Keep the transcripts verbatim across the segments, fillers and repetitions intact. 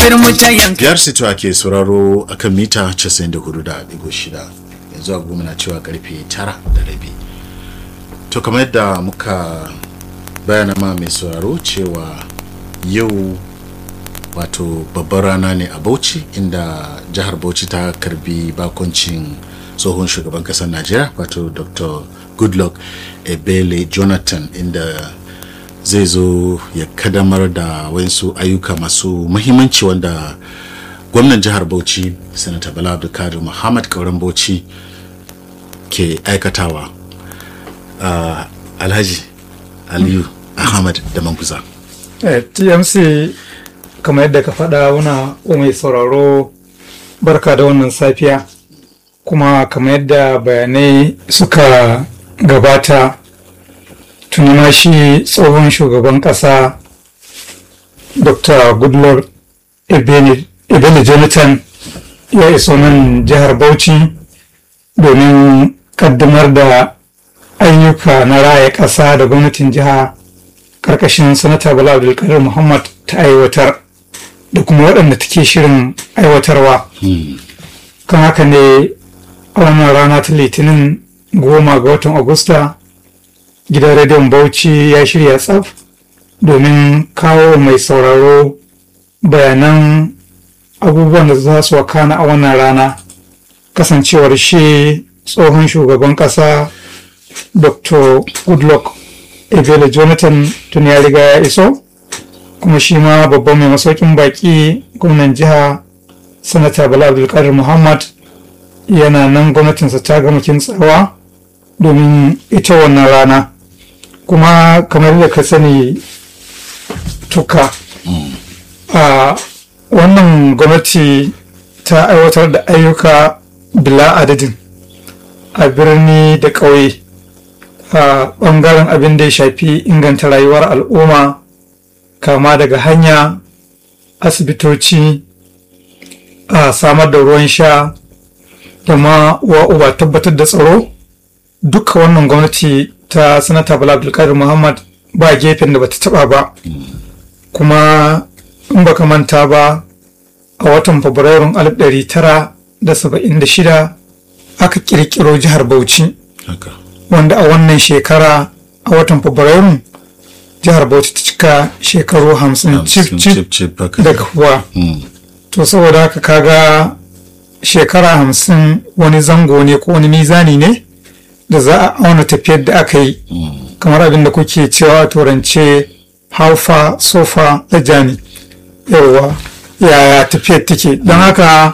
biyar sito ake sauraro akan mita casa'in da hudu da digo shida yanzu agogo muna cewa karfe tara da rabi. To kamar yadda muka bayana ma mai sauraro cewa yau wato babbar rana ne a Bauchi, inda jihar Bauchi ta karbi bakoncin tsohon shugaban kasar Najeriya wato Doctor Goodluck Ebele Jonathan, inda zai zo ya kadamar da wasu ayyuka masu muhimmanci wanda gwamnan jihar Bauchi Sanata Bala Abdulkadir Muhammad Kauran Bauchi ke aikatawa. uh, Alhaji Aliyu Ahmad da Manguza. eh, T M C kamar yadda ka faɗa wuna mai sauraro barka da wannan safiya, kuma kamar yadda bayanai suka gabata tuni ma shi tsohon shugaban ƙasa Doctor Goodluck Ebele Jonathan ya iso nan jihar Bauchi domin kaddamar da ayyuka na raya ƙasa da gwamnatin jiha ƙarƙashin sanata Bala Abdulkadir Muhammad ta aiwatar da kuma waɗanda take shirin aiwatarwa. hmm. Kan haka ne a wannan rana ta litinin goma ga watan Agusta gidan rediyon Bauchi ya shirya tsaf domin kawo mai sauraro bayanan abubuwan da za su wakana a wannan rana, kasancewar shi tsohon shugaban ƙasa Doctor Goodluck Ebele Jonathan tun ya riga ya iso, kuma shi ma babban mai masaukin baki gwamnan jiha Sanata Bala Abdulkadir Muhammad yana nan, gwamnatinsa ta gama kintsawa domin ita wannan rana. Kuma kamar da ka sani tuka a wannan gwamnati ta aiwatar da ayyuka bila adadin a birni da ƙauye a ɓangaren abin da ya shafi inganta rayuwar al'umma, kama daga hanya, asibitoci, a samar da ruwan sha da ma wa uba tabbatar da tsaro. Duka wannan gwamnati ta sanata Bala Abdulkadir Muhammad ba gefen da bata taba ba. Kuma in baka manta ba, a watan Fabrairun alif ɗari tara da saba'in da shida aka kirkiro jihar Bauchi, okay. wanda a wannan shekara a watan Fabrairun jihar Bauchi ta cika shekaru hamsin cif cif daga kuwa. hmm. To saboda haka kaga shekara hamsin wani zango ne ko wani mizani ne da za a auna tafiyar da aka yi. hmm. Kamar abin da kuke cewa a turance how far so far the journey, yawa yaya tafiyar take. Don haka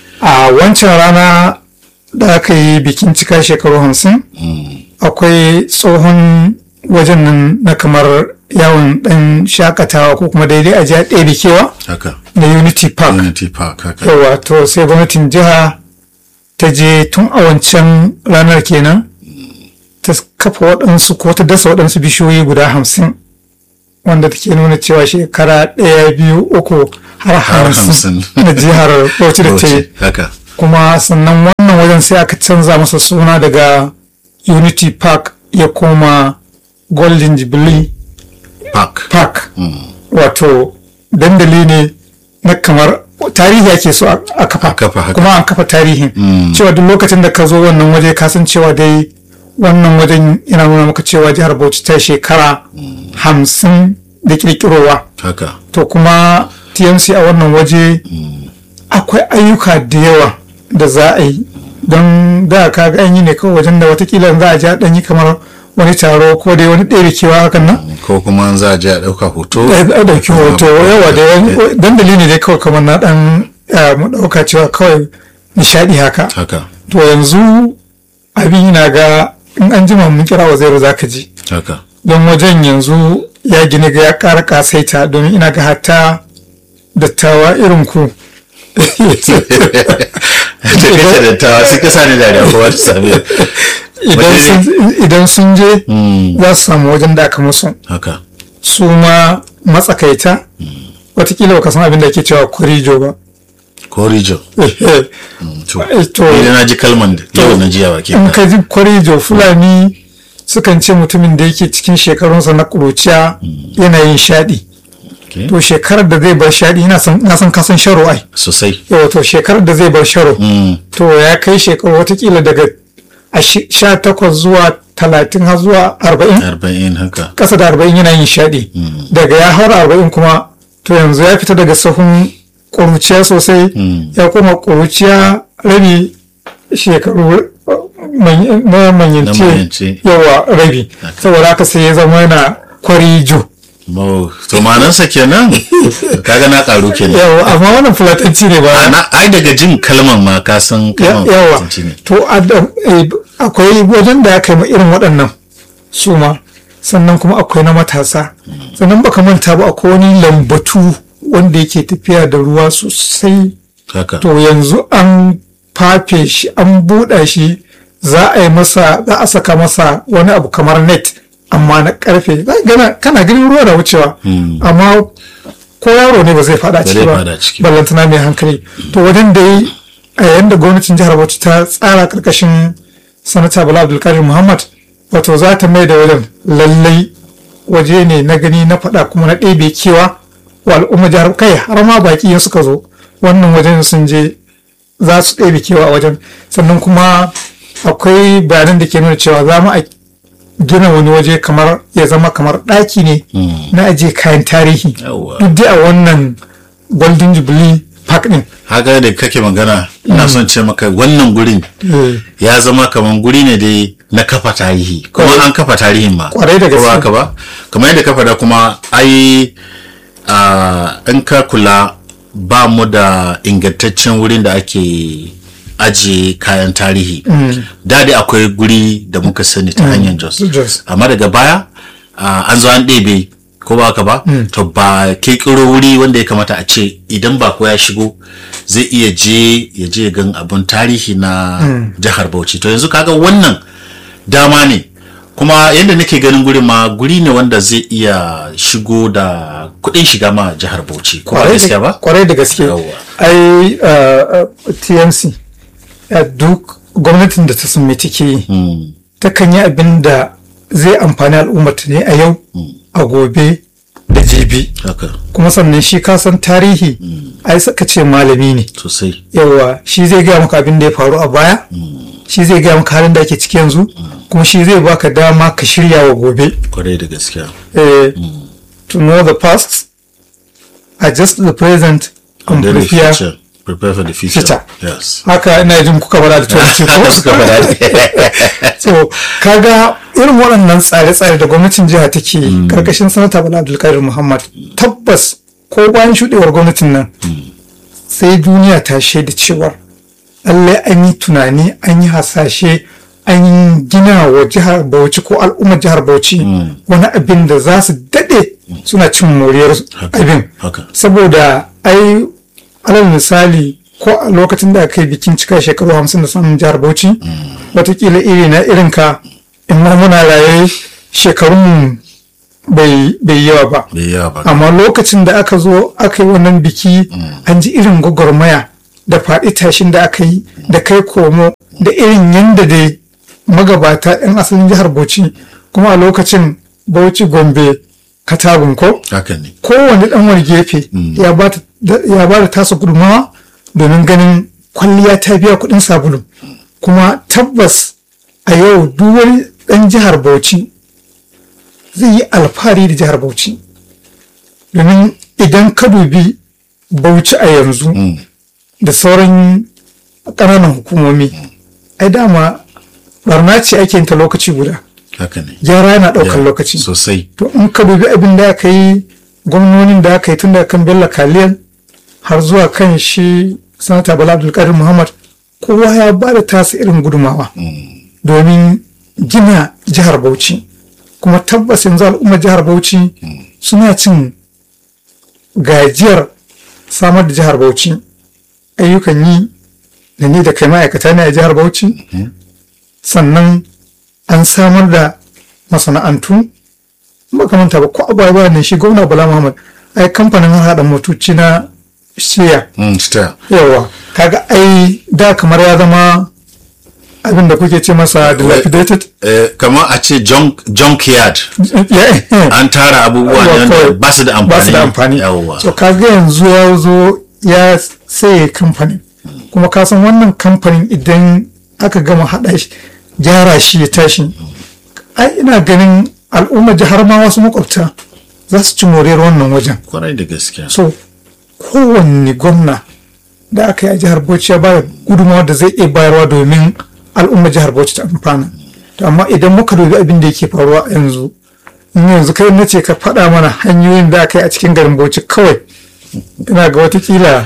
a wancan rana da aka yi bikin cika shekaru hamsin hmm. akwai tsohon wajen nan na kamar yawon dan shakatawa ko kuma daidai a jiya ɗaya kewa haka na Unity Park. Unity Park haka. Yawa to sai gwamnatin jiha ta je tun a wancan ranar kenan ta kafa waɗansu ko ta dasa waɗansu bishiyoyi guda hamsin wanda take nuna cewa shekara ɗaya biyu uku har hamsin na jihar Bauchi da ta yi. haka. Kuma sannan wannan wajen sai aka canza masa suna daga Unity Park ya koma Golden Jubilee Park. Park. hmm. Wato dandali ne na kamar tarihi ake so a kafa, kafa kuma an kafa tarihin mm. cewa duk lokacin da ka zo wannan waje ka san cewa dai wannan wajen yana nuna maka cewa jihar Bauchi ta shekara mm. hamsin da kirkirowa. haka. To kuma T M C a wannan waje mm. akwai ayyuka da yawa da za a yi, don da ka ga an yi ne kawai wajen da watakila za a ji a ɗanyi kamar wani taro ko dai wani ɗaya kewa hakan nan, ko kuma za a je a ɗauka hoto a ɗauki hoto yawa da dandali ne dai kawai kamar na ɗan mu ɗauka cewa kawai nishaɗi haka. haka. To yanzu abin yana ga in an jima mun kira wa zai za ka ji, haka. don wajen yanzu ya gini ga ya ƙara ƙasaita, domin ina ga hatta dattawa irin ku dattawa suka sani da damuwa ta sami idan sun je za su samu wajen da aka musu. haka. Su ma matsakaita watakila ba ka san abin da ke cewa kurijo ba. Korijo. to idan na ji kalman da yau na jiya ba ke in ka ji korijo, Fulani sukan ce mutumin da yake cikin shekarunsa na ƙuruciya yana yin shaɗi. Okay. to shekarar da zai bar shaɗi na san na san kasan sharo ai sosai yawa to shekarar da zai bar sharo Mm, to ya kai shekaru watakila daga ashi- sha takwas zuwa talatin har zuwa arba'in arba'in haka ƙasa da arba'in yana yin shaɗi daga ya haura arba'in kuma to yanzu ya fita daga sahun ƙuruciya sosai Mm. ya koma ƙuruciya rabi shekaru uh, man- na Na manyance manyance. yawa rabi saboda haka sai ya zama yana kwarijo Mo, to manansa kenan kaga na karu kenan yawa amma wannan fulatanci ne ba ana ai daga jin kalman ma ka san kalman yawa fulatanci ne to a- eh, akwai wajen da aka yi ma irin waɗannan su ma sannan kuma akwai na matasa sannan baka manta ba akwai wani lambatu wanda yake tafiya da ruwa sosai haka to yanzu an fafe shi an buɗa shi za a yi masa za a saka masa wani abu kamar net amma na karfe za ka gana kana ganin ruwa da wucewa amma ko yaro ne ba zai fada ciki zai ba fada ciki ba. ballantana mai hankali to wajen da yi a yayin da gwamnatin jihar Bauchi ta tsara karkashin sanata Bala Abdulkadir Muhammad wato za ta mai da wajen lallai waje ne na gani na faɗa kuma na ɗebe kewa wa al'umma jihar kai har ma baki in suka zo wannan wajen sun je za su ɗebe kewa a wajen sannan kuma akwai bayanan da ke nuna cewa za mu a gina wani waje kamar ya zama kamar ɗaki ne na ajiye kayan tarihi Yawwa. duk dai a wannan golden jubilee park ɗin haka da kake magana ina son ce maka wannan gurin Eh, ya zama kaman guri ne dai na kafa tarihi kuma Kwarai. an kafa tarihin ma Kwarai da Ko ba gaske. haka ba kamar yadda ka faɗa kuma ai a in ka kula ba mu da ingantaccen wurin da ake ajiye kayan tarihi da dai akwai guri da muka sani ta hanyar jos Jos. amma daga baya ah, an zo an ɗebe ko ba haka ba to ba kirkiro wuri wanda ya kamata a ce idan ba ko ya shigo zai iya je ya je gan abun tarihi na jihar Bauchi to yanzu kaga wannan dama ne kuma yadda nake ganin guri ma guri ne wanda zai iya shigo da kuɗin shiga ma jihar Bauchi ko ba kwarai gaskiya da- ba kwarai da gaske Yawwa. ai uh, uh, T M C uh, duk gwamnatin da ta sumi take yi Mm, takan yi abin da zai amfani al'ummata ne a yau a gobe da jibi haka kuma sannan shi kasan tarihi ai saka ce malami ne sosai yawa shi zai gaya maka abin da ya faru a baya shi zai gaya maka halin da ake ciki yanzu kuma shi zai baka dama ka shirya wa gobe kwarai da gaskiya Eh, to know the past adjust the present and Then the prepare future. Prepare for the future. Future. Yes. haka ina jin kuka bada da turanci ko Haka suka faɗa. so kaga irin waɗannan tsare-tsare da gwamnatin jiha take yi karkashin sanata Bala Abdulkadir Muhammad tabbas ko bayan shuɗewar gwamnatin nan sai duniya ta shaida cewar lallai an yi tunani an yi hasashe an gina wa jihar Bauchi ko al'ummar jihar Bauchi wani abin da za su daɗe suna cin moriyar abin Haka. saboda ai alal misali ko a lokacin da aka yi bikin cika shekaru hamsin da samun jihar Bauchi watakila iri na irin ka in ma muna raye shekarun bai bai yawa ba Bai yawa ba. amma lokacin da aka zo aka yi wannan biki an ji irin gwagwarmaya da faɗi tashin da aka yi da kai komo da irin yadda dai magabata 'yan asalin jihar Bauchi kuma a lokacin Bauchi Gombe Katagun ko Haka ne. kowane ɗan wani gefe ya ba ta- ya ba da tasa gudunmawa domin ganin kwalliya ta biya kuɗin sabulu kuma tabbas a yau duk wani ɗan jihar Bauchi zai yi alfahari da jihar Bauchi domin idan ka dubi Bauchi a yanzu da sauran ƙananan hukumomi ai dama barna ce ake yin ta lokaci guda Haka ne. gyara yana ɗaukar Ya, lokaci Sosai. to in ka dubi abin da aka yi gwamnonin da aka yi tun daga kan bello kaliyan har zuwa kan shi sanata bala abdulkadir muhammad kowa ya ba da tasa irin gudumawa domin gina jihar bauchi kuma tabbas yanzu al'ummar jihar bauchi suna cin gajiyar samar da jihar bauchi ayyukan yi da ni da kai ma'aikata ne a jihar bauchi sannan an samar da masana'antu makamanta ba ko abubuwa ne shi gwamna bala muhammad ai kamfanin haɗa motoci na shiya Mm, star. yawa kaga ai da kamar ya zama abin da kuke ce masa dilapidated Eh, kamar a ce junk junkyard an tara abubuwa ne wanda ba su da amfani ba su da amfani yawwa so kaga yanzu ya zo ya saye kamfanin kuma ka san wannan kamfanin idan aka gama haɗa shi gyara shi ya tashi ai ina ganin al'ummar jihar ma wasu makwabta za su ci moriyar wannan wajen kwarai da gaskiya so kowanne gwamna da aka yi a jihar Bauchi ya bayar gudunmawar da zai iya bayarwa domin al'ummar jihar Bauchi ta amfana to amma idan muka dubi abin da yake faruwa a yanzu in yanzu kai na ce ka faɗa mana hanyoyin da aka yi a cikin garin Bauchi kawai ina ga watakila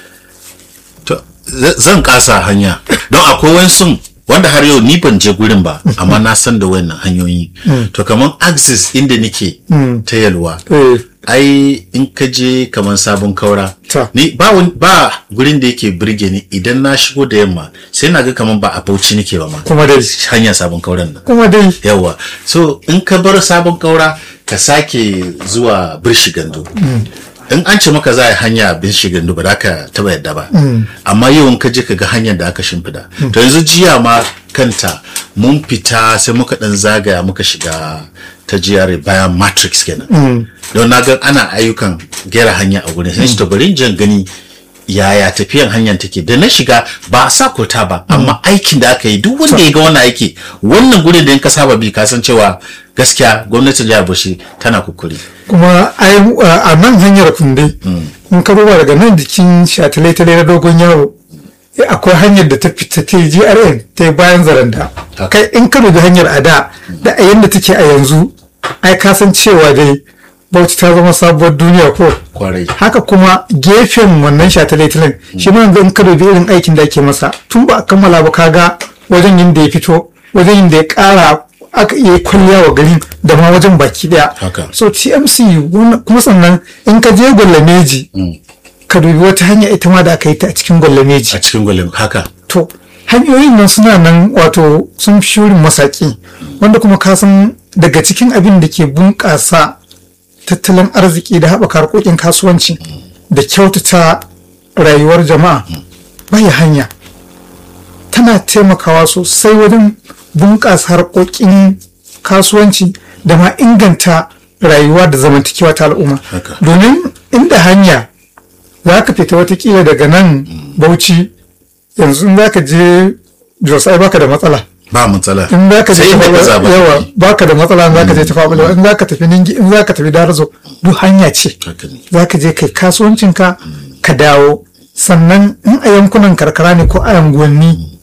to z- zan kasa hanya don akwai wasu wanda har yau ni ban je gurin ba amma na san da wannan hanyoyi to kamar axis inda nake ta yalwa eh, ai in ka je kamar sabon kaura Ta. ni ba wani- ba gurin da yake birge ni idan na shigo da yamma sai na ga kamar ba a Bauchi nake ba ma kuma dai hanyar sabon kauran nan kuma dai yawa so in ka bar sabon kaura ka sake zuwa birshi gando in an ce maka za a yi hanya birshi gando ba za ka taba yadda ba amma yau in ka je ka ga hanyar da aka shimfida to yanzu jiya ma kanta mun fita sai muka dan zagaya muka shiga ta jiyare bayan matrix kenan don na ga ana ayyukan gera hanya a gurin sai shi to bari in jan gani yaya tafiyan hanyar take da na shiga ba a sa kota ba amma aikin da aka yi duk wanda ya ga wannan aiki wannan gurin da in ka saba bi ka san cewa gaskiya gwamnatin jihar Bauchi tana kukuri kuma ai a nan hanyar kunde in ka duba daga nan jikin shataletale na dogon yaro eh, akwai hanyar da ta fita ta G R N ta yi bayan zaranda Haka. kai in ka dubi hanyar a da da a yanda take a yanzu ai ka san cewa dai Bauchi ta zama sabuwar duniya ko kwarai haka kuma gefen wannan shataletalen shi ma yanzu in ka dubi irin aikin da ake masa tun ba a kammala ba kaga wajen yin da ya fito wajen yin da ya kara aka iya kwalliya wa garin da ma wajen baki daya Haka. so T M C wannan- kuma sannan in ka je Gwallameji ka dubi wata hanya ita ma da aka yi ta a cikin Gwallameji a cikin gwalin haka to hanyoyin nan suna nan wato sun fi shurin masaki wanda kuma ka san daga cikin abin da ke bunƙasa tattalin arziki da haɓaka harkokin kasuwanci da kyautata rayuwar jama'a baya hanya tana taimakawa sosai wajen bunƙasa harkokin kasuwanci da ma inganta rayuwa da zamantakewa ta al'umma Haka. domin inda hanya za ka fita watakila daga nan Bauchi yanzu in za ka je Jos ai baka da matsala ba matsala in za ka je sai inda ka Tafa- zaba yawa baka da matsala in za ka je tafa balewa in za ka tafi ningi in za ka tafi darazo duk hanya ce haka ne za ka je kai kasuwancinka ka dawo sannan in a yankunan karkara ne ko a unguwanni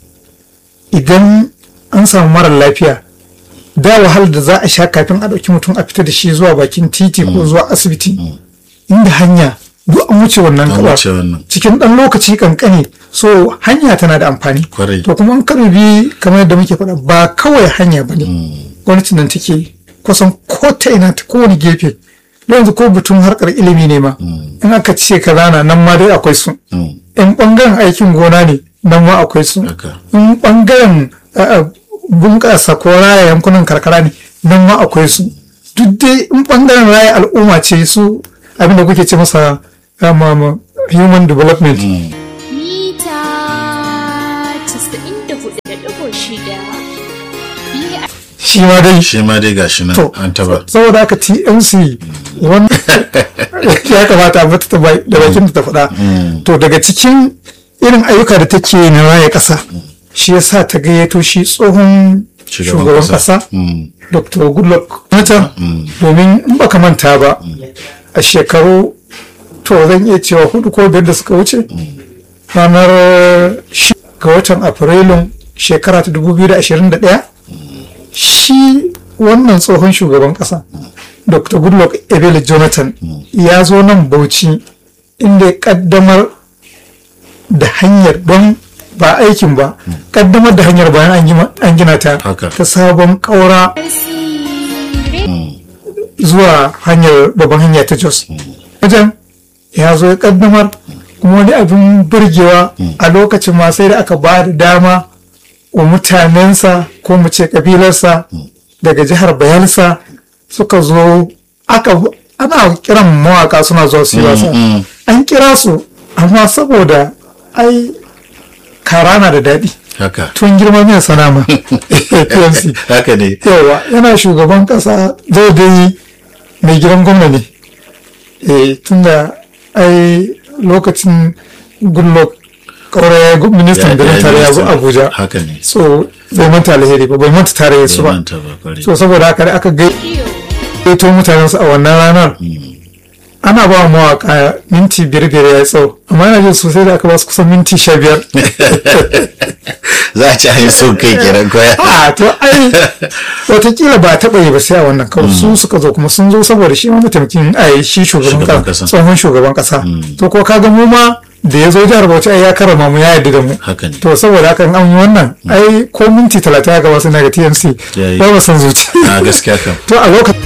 idan an samu marar lafiya da wahalar da za a sha kafin a ɗauki mutum a fita da shi zuwa bakin titi ko zuwa asibiti inda hanya duk an wuce wannan An kawai wuce wannan. cikin ɗan lokaci kankani so hanya tana da amfani Kwarai. to kuma an karubi kamar yadda muke faɗa ba kawai hanya ba ne gwamnatin nan take kusan ko ta ina ta kowane gefe don yanzu ko batun harkar ilimi ne ma in aka ce ka zana nan ma dai akwai su in ɓangaren aikin gona ne nan ma akwai su Haka. in ɓangaren uh, bunƙasa ko raya yankunan karkara ne nan ma akwai su duk dai in ɓangaren raya al'umma ce su abinda kuke ce masa um, um, human development mita casa'in da hudu da ɗigo shida. shi ma dai shi ma dai gashi nan to an taba saboda haka T M C wanda ya kamata a mata ta bai- da bakin ta faɗa to daga cikin irin ayyuka da take na raya ƙasa shi yasa ta gayyato shi tsohon shugaban ƙasa Mm. Doctor Goodluck Jonathan domin in baka manta ba a shekaru to zan iya cewa hudu ko biyar da suka wuce ranar shi ga watan Afrilun shekara ta dubu biyu da ashirin da ɗaya shi wannan tsohon shugaban ƙasa Doctor Goodluck Ebele Jonathan ya zo nan Bauchi inda ya kaddamar da hanyar don ba aikin ba kaddamar da hanyar bayan an gima- an gina ta Haka. ta sabon ƙaura zuwa hanyar babban hanya ta Jos. Wajen ya zo ya kaddamar kuma wani abin burgewa a lokacin ma sai da aka ba da dama wa mutanensa ko mu ce kabilarsa daga jihar Bayelsa suka zo aka ana kiran mawaka suna zuwa su yi wasa. An kira su amma saboda ai kara na da daɗi. haka tun girma mai sanama T M C haka ne yawa yana shugaban kasa zai dai mai gidan gwamna ne eh tunda ai lokacin Goodluck Kaura ya yi ministan birnin tarayya Abuja haka ne so bai manta alheri ba bai manta tarayyar su ba so saboda haka aka gaito mutanen su a wannan ranar ana ba wa mawaka minti biyar biyar ya tsawo amma yana jin sosai da aka ba su kusan minti sha biyar za a ci ayi so kai kiran koya a to ai watakila ba taɓa yi ba sai a wannan kawai su suka zo kuma sun zo saboda shi ma mataimakin ai shi shugaban kasa tsohon shugaban kasa to ko kaga mu ma da ya zo jihar Bauchi ai ya karama mu ya yarda da mu to saboda haka an yi wannan ai ko minti talatin ya gaba suna ga T M C ba ba san zuci a gaskiya kam to a lokacin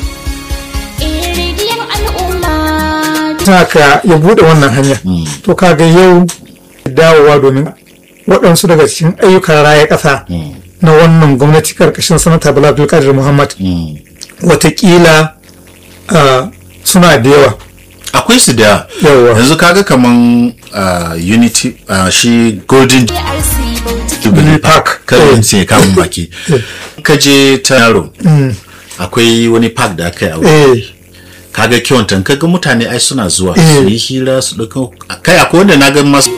haka ya bude wannan hanya to kaga yau dawowa domin waɗansu daga cikin ayyukan raya ƙasa na wannan gwamnati karkashin sanata Bala Abdulkadir Muhammad watakila suna da yawa akwai su da yanzu kaga kaman unity shi golden jubilee park kan sai kamun baki kaje ta yaro akwai wani park da aka yi a wuri kaga kyautan kaga mutane ai suna zuwa su yi hira su dauka kai akwai wanda na ga masu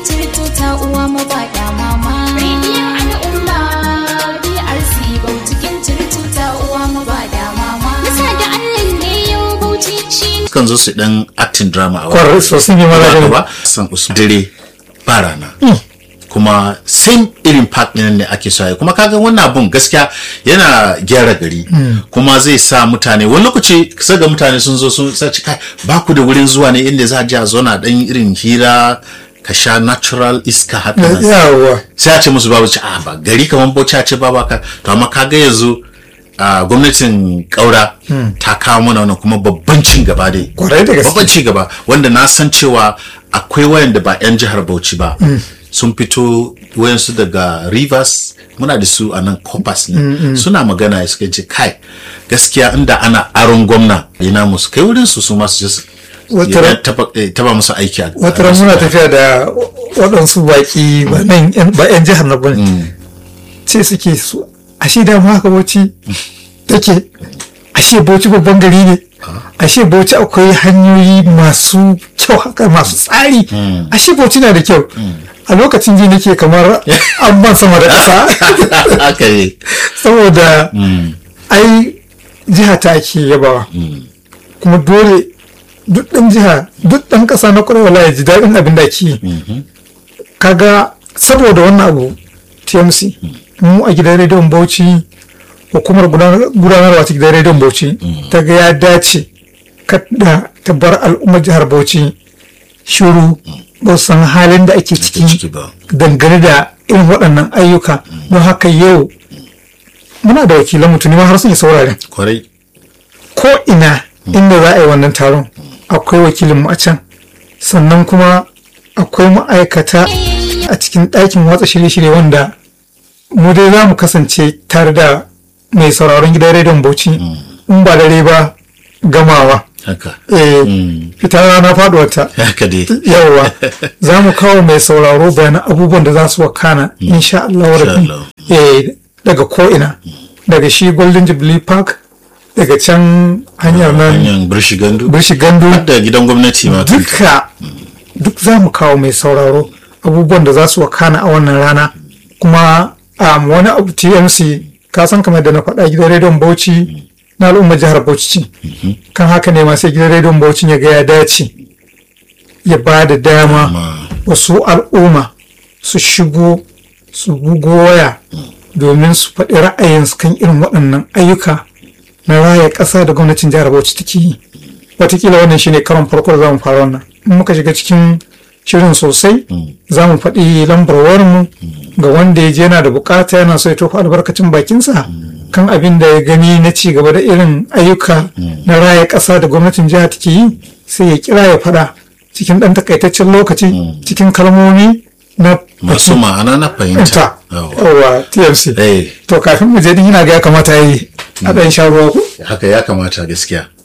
kan zo su dan acting drama a wani sosai ne mara ba san usu dare ba rana kuma same irin park ɗin ne ake so kuma kaga wannan abun gaskiya yana gyara gari kuma zai sa mutane wani lokaci sai ga mutane sun zo sun sace kai ba ku da wurin zuwa ne inda za a je a zo na dan irin hira ka sha natural iska haka yawa sai a ce musu babu ci a ba gari kaman Bauchi a ce ba ka to amma kaga yanzu Uh, gwamnatin Kaura hmm. ta kawo mana wannan kuma babban cin gaba dai babban ci gaba wanda na san cewa akwai wayanda ba yan jihar Bauchi ba hmm. sun fito wayansu daga Rivers muna da su a nan Compass ne hmm. suna magana suka ce kai gaskiya inda ana aron gwamna ina musu kai wurin su su masu just taba musu aiki a wata muna tafiya da waɗansu baki ba yan jihar na bane ce suke su ashe da ma haka Bauchi take ashe Bauchi babban gari ne ashe Bauchi akwai hanyoyi masu kyau haka masu tsari ashe Bauchi na da kyau a lokacin ji nake kamar an ban sama da ƙasa saboda ai jiha ta ake yabawa kuma dole duk ɗan jiha duk ɗan ƙasa na ƙwarewa ya ji daɗin abin da ke kaga saboda wannan abu T M C mu a gidan rediyon Bauchi hukumar gudanarwa ta gidan rediyon Bauchi ta ga ya dace kada ta bar al'ummar jihar Bauchi shiru ba san halin da ake ciki dangane da irin waɗannan ayyuka don haka yau muna da wakilan mutune ma har sun yi saurare ko ina inda za a yi wannan taron akwai wakilinmu a can sannan kuma akwai ma'aikata a cikin ɗakin watsa shirye-shirye wanda mu dai za mu kasance tare da mai sauraron gidan rediyon Bauchi in ba dare ba gamawa haka eh fitar rana faduwarta haka dai yawa za mu kawo mai sauraro bayanan abubuwan da za su wakana insha Allah rabbi eh daga ko ina daga shi Golden Jubilee Park daga can hanyar nan hanyar Birshi Gandu Birshi Gandu da gidan gwamnati ma duka duk za mu kawo mai sauraro abubuwan da za su wakana a wannan rana kuma um, wani abu T M C ka san kamar da na faɗa gidan rediyon Bauchi na al'ummar jihar Bauchi ce kan haka ne ma sai gidan rediyon Bauchi ya ga ya dace ya ba da dama wasu al'umma su shigo su bugo waya domin su faɗi ra'ayinsu kan irin waɗannan ayyuka na raya ƙasa da gwamnatin jihar Bauchi take yi watakila wannan shine karon farko da za mu fara wannan in muka shiga cikin shirin sosai za mu faɗi lambar wayarmu ga wanda ya je yana da bukata yana so ya tofa albarkacin bakinsa kan abin da ya gani na ci gaba da irin ayyuka na raya ƙasa da gwamnatin jiha take yi sai ya kira ya faɗa cikin ɗan takaitaccen lokaci cikin kalmomi na masu ma'ana na fahimta yawa T M C to kafin mu je din yana ga ya kamata yi a ɗan sha ruwa ku haka ya kamata gaskiya